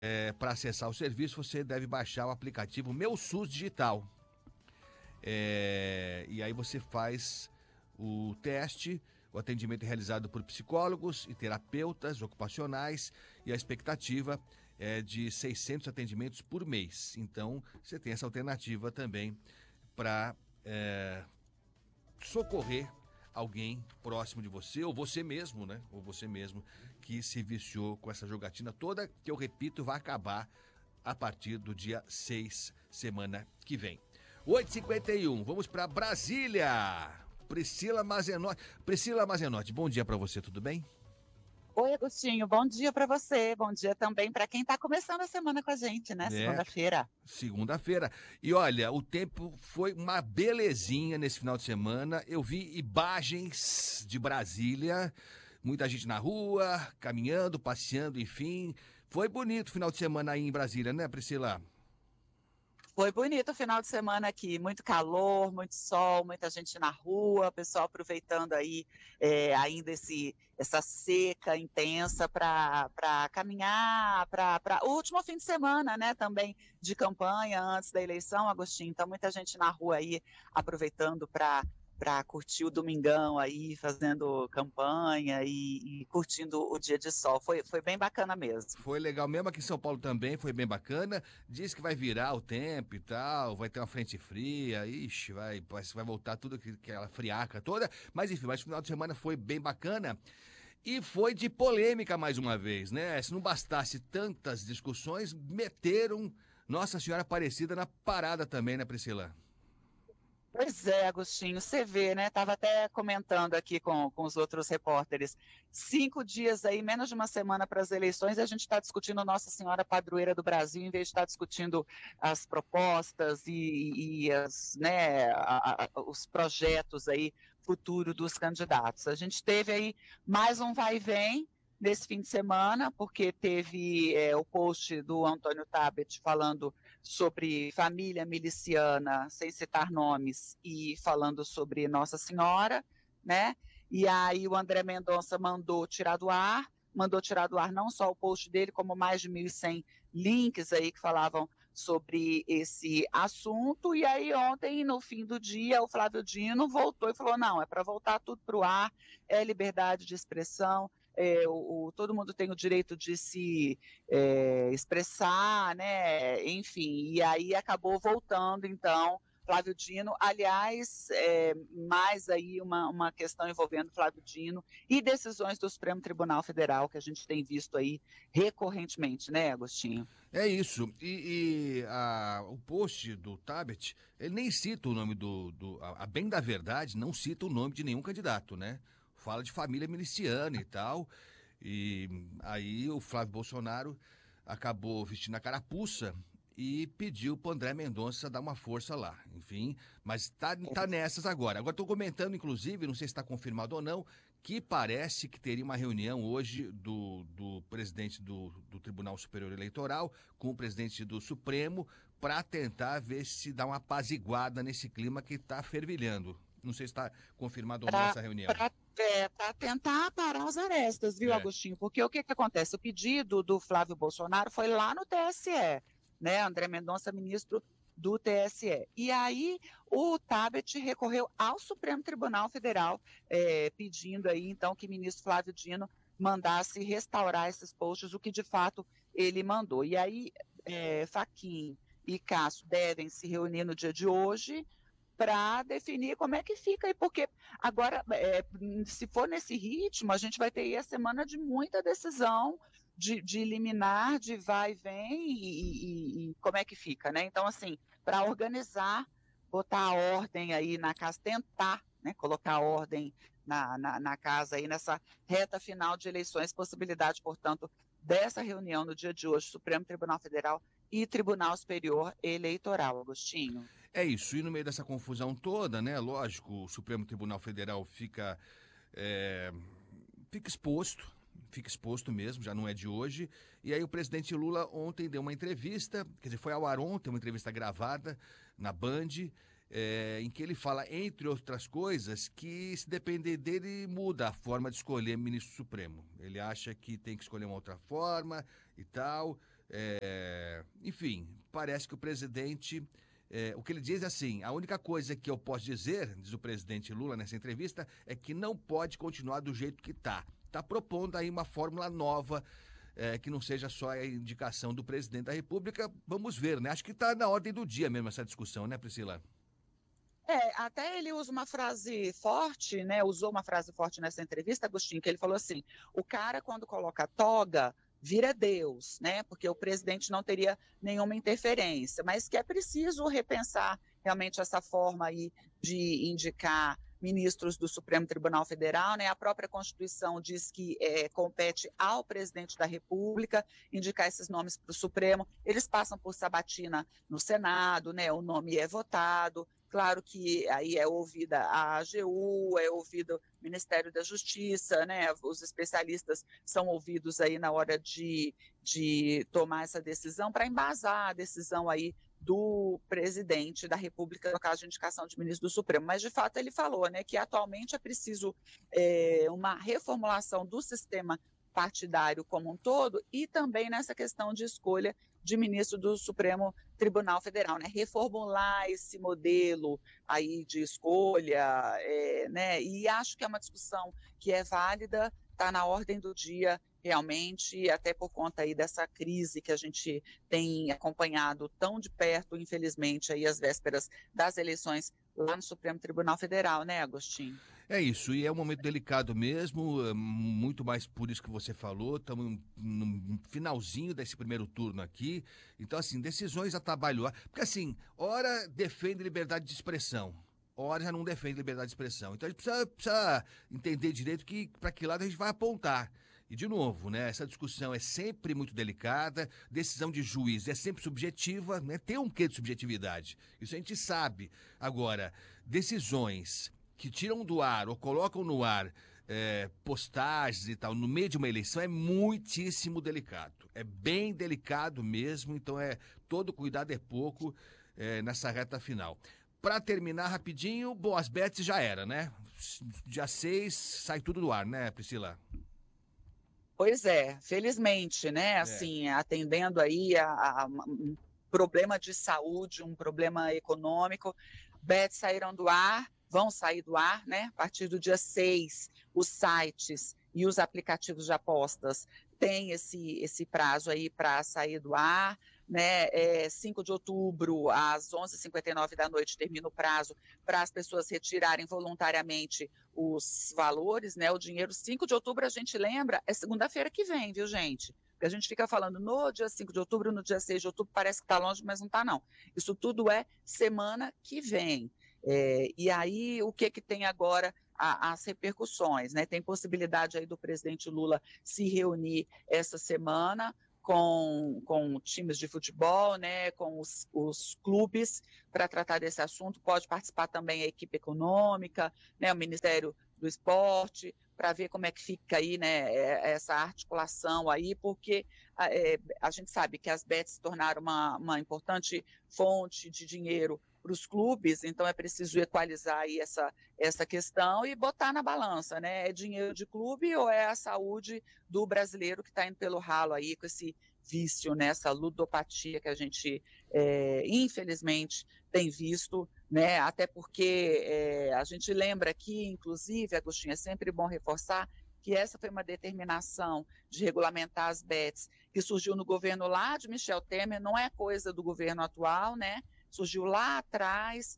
Para acessar o serviço, você deve baixar o aplicativo Meu SUS Digital. E aí você faz o teste, o atendimento é realizado por psicólogos e terapeutas ocupacionais e a expectativa é de 600 atendimentos por mês. Então, você tem essa alternativa também para socorrer alguém próximo de você, ou você mesmo, né? Ou você mesmo que se viciou com essa jogatina toda, que eu repito, vai acabar a partir do dia 6, semana que vem. 8h51, vamos para Brasília. Priscila Mazenotti, bom dia para você, tudo bem? Oi, Agostinho, bom dia para você. Bom dia também para quem está começando a semana com a gente, né? É, Segunda-feira. segunda-feira. E olha, o tempo foi uma belezinha nesse final de semana. Eu vi imagens de Brasília, muita gente na rua, caminhando, passeando, enfim. Foi bonito o final de semana aí em Brasília, né, Priscila? Foi bonito o final de semana aqui, muito calor, muito sol, muita gente na rua, o pessoal aproveitando aí ainda essa seca intensa para caminhar, para o último fim de semana, né, também de campanha antes da eleição, Agostinho. Então muita gente na rua aí aproveitando para curtir o domingão aí, fazendo campanha e curtindo o dia de sol. Foi bem bacana mesmo. Foi legal mesmo, aqui em São Paulo também foi bem bacana. Diz que vai virar o tempo e tal, vai ter uma frente fria, ixi, vai voltar tudo aquela friaca toda. Mas enfim, mas o final de semana foi bem bacana. E foi de polêmica mais uma vez, né? Se não bastasse tantas discussões, meteram Nossa Senhora Aparecida na parada também, né, Priscila? Pois é, Agostinho, você vê, né? Estava até comentando aqui com os outros repórteres. 5 dias aí, menos de uma semana para as eleições, a gente está discutindo Nossa Senhora Padroeira do Brasil, em vez de estar discutindo as propostas né, os projetos aí futuro dos candidatos. A gente teve aí mais um vai e vem nesse fim de semana, porque teve o post do Antônio Tabet falando sobre família miliciana, sem citar nomes, e falando sobre Nossa Senhora, né? E aí o André Mendonça mandou tirar do ar não só o post dele, como mais de 1.100 links aí que falavam sobre esse assunto. E aí ontem, no fim do dia, o Flávio Dino voltou e falou, não, é para voltar tudo para o ar, é liberdade de expressão, todo mundo tem o direito de se expressar, né? Enfim, e aí acabou voltando, então, Flávio Dino. Aliás, mais aí uma questão envolvendo Flávio Dino e decisões do Supremo Tribunal Federal que a gente tem visto aí recorrentemente, né, Agostinho? É isso. O post do Tabet, ele nem cita o nome a bem da verdade, não cita o nome de nenhum candidato, né? Fala de família miliciana e tal. E aí o Flávio Bolsonaro acabou vestindo a carapuça e pediu pro André Mendonça dar uma força lá. Enfim, mas tá nessas agora. Agora estou comentando, inclusive, não sei se está confirmado ou não, que parece que teria uma reunião hoje do presidente do Tribunal Superior Eleitoral com o presidente do Supremo para tentar ver se dá uma apaziguada nesse clima que está fervilhando. Não sei se está confirmado ou não Para essa reunião. tentar parar as arestas, viu, É. Agostinho? Porque o que acontece? O pedido do Flávio Bolsonaro foi lá no TSE, né? André Mendonça, ministro do TSE. E aí o Tabet recorreu ao Supremo Tribunal Federal, pedindo aí, então, que o ministro Flávio Dino mandasse restaurar esses posts, o que de fato ele mandou. E aí, Fachin e Cássio devem se reunir no dia de hoje para definir como é que fica aí, porque agora, se for nesse ritmo, a gente vai ter aí a semana de muita decisão, de liminar, de vai e vem, e como é que fica, né? Então, assim, para organizar, botar a ordem aí na casa, tentar, né, colocar a ordem na casa aí nessa reta final de eleições, possibilidade, portanto, dessa reunião no dia de hoje, Supremo Tribunal Federal e Tribunal Superior Eleitoral, Agostinho. É isso, e no meio dessa confusão toda, né? Lógico, o Supremo Tribunal Federal é, fica fica exposto mesmo, já não é de hoje. E aí o presidente Lula ontem deu uma entrevista, quer dizer, foi ao ar ontem, uma entrevista gravada na Band, em que ele fala, entre outras coisas, que se depender dele, muda a forma de escolher ministro supremo. Ele acha que tem que escolher uma outra forma e tal. Enfim, parece que o presidente... o que ele diz é assim: a única coisa que eu posso dizer, diz o presidente Lula nessa entrevista, é que não pode continuar do jeito que está. Está propondo aí uma fórmula nova, que não seja só a indicação do presidente da República. Vamos ver, né? Acho que está na ordem do dia mesmo essa discussão, né, Priscila? Até ele usa uma frase forte, né? Usou uma frase forte nessa entrevista, Agostinho, que ele falou assim: o cara, quando coloca a toga, vira Deus, né? Porque o presidente não teria nenhuma interferência, mas que é preciso repensar realmente essa forma aí de indicar ministros do Supremo Tribunal Federal, né? A própria Constituição diz que compete ao presidente da República indicar esses nomes para o Supremo. Eles passam por sabatina no Senado, né? O nome é votado. Claro que aí é ouvida a AGU, é ouvido o Ministério da Justiça, né? Os especialistas são ouvidos aí na hora de tomar essa decisão, para embasar a decisão aí do presidente da República, no caso de indicação de ministro do Supremo. Mas, de fato, ele falou, né, que atualmente é preciso uma reformulação do sistema partidário como um todo e também nessa questão de escolha de ministro do Supremo Tribunal Federal, né? Reformular esse modelo aí de escolha, né? E acho que é uma discussão que é válida, está na ordem do dia realmente, até por conta aí dessa crise que a gente tem acompanhado tão de perto, infelizmente, aí às vésperas das eleições lá no Supremo Tribunal Federal, né, Agostinho? É isso, e é um momento delicado mesmo, muito mais por isso que você falou. Estamos no finalzinho desse primeiro turno aqui, então assim, decisões atabalhoadas, porque assim, ora defende liberdade de expressão, ora já não defende liberdade de expressão, então a gente precisa entender direito para que lado a gente vai apontar. E, de novo, né, essa discussão é sempre muito delicada, decisão de juiz é sempre subjetiva, né, tem um quê de subjetividade, isso a gente sabe. Agora, decisões que tiram do ar ou colocam no ar postagens e tal, no meio de uma eleição, é muitíssimo delicado. É bem delicado mesmo, então todo cuidado é pouco nessa reta final. Para terminar rapidinho, as bets já era, né? Dia 6 sai tudo do ar, né, Priscila? Pois é, felizmente, né? Assim, atendendo aí a um problema de saúde, um problema econômico, bets saíram do ar, vão sair do ar, né? A partir do dia 6, os sites e os aplicativos de apostas têm esse prazo aí para sair do ar, né? 5 de outubro, às 11h59 da noite, termina o prazo para as pessoas retirarem voluntariamente os valores, né? O dinheiro. 5 de outubro, a gente lembra, é segunda-feira que vem, viu, gente? Porque a gente fica falando no dia 5 de outubro, no dia 6 de outubro, parece que está longe, mas não está, não. Isso tudo é semana que vem. E aí, o que tem agora as repercussões, né? Tem possibilidade aí do presidente Lula se reunir essa semana com times de futebol, né, com os clubes, para tratar desse assunto. Pode participar também a equipe econômica, né, o Ministério do Esporte, para ver como é que fica aí, né, essa articulação aí, porque a gente sabe que as bets se tornaram uma importante fonte de dinheiro para os clubes, então é preciso equalizar aí essa questão e botar na balança, né? É dinheiro de clube ou é a saúde do brasileiro que está indo pelo ralo aí com esse vício, né? Essa ludopatia que a gente, infelizmente, tem visto, né? Até porque a gente lembra aqui, inclusive, Agostinho, é sempre bom reforçar que essa foi uma determinação de regulamentar as bets que surgiu no governo lá de Michel Temer, não é coisa do governo atual, né? Surgiu lá atrás,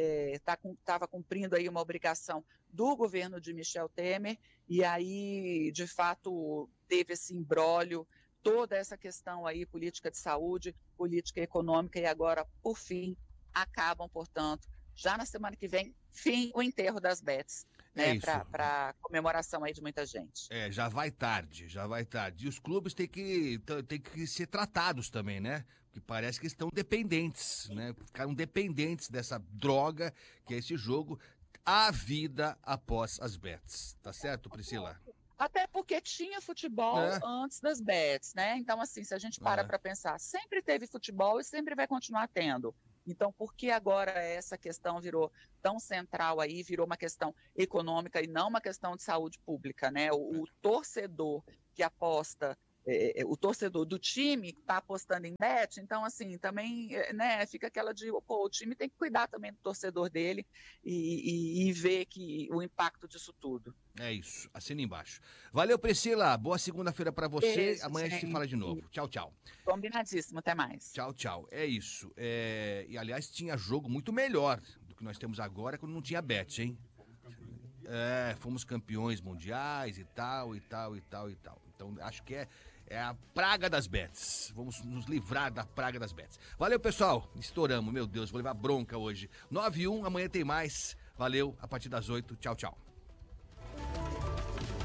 estava cumprindo aí uma obrigação do governo de Michel Temer, e aí, de fato, teve esse imbróglio, toda essa questão aí, política de saúde, política econômica, e agora, por fim, acabam, portanto, já na semana que vem, o enterro das bets. Né, para comemoração aí de muita gente. Já vai tarde, já vai tarde. E os clubes têm que ser tratados também, né? Porque parece que estão dependentes, né? Ficaram dependentes dessa droga que é esse jogo, a vida após as bets. Tá certo, Priscila? Até porque tinha futebol antes das bets, né? Então, assim, se a gente para pensar, sempre teve futebol e sempre vai continuar tendo. Então, por que agora essa questão virou tão central aí, virou uma questão econômica e não uma questão de saúde pública, né? O torcedor que aposta o torcedor do time está apostando em bet, então, assim, também, né, fica aquela de, pô, o time tem que cuidar também do torcedor dele e ver o impacto disso tudo. É isso, assina embaixo. Valeu, Priscila, boa segunda-feira para você, Beijo, amanhã a gente gente. fala de novo. Tchau, tchau. Combinadíssimo, até mais. Tchau, tchau. É isso. E, aliás, tinha jogo muito melhor do que nós temos agora quando não tinha bet, hein? Fomos campeões mundiais e tal, e tal, e tal, e tal. Então, acho que é a praga das bets. Vamos nos livrar da praga das bets. Valeu, pessoal. Estouramos, meu Deus, vou levar bronca hoje. 9-1, amanhã tem mais. Valeu, a partir das 8. Tchau, tchau.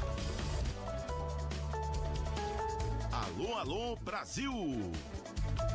Alô, alô, Brasil!